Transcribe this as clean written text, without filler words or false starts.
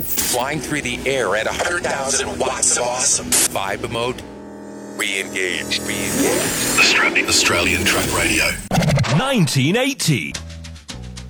Flying through the air at 100,000 watts of awesome. Vibe mode. Re-engaged. Australian Truck Radio. 1980.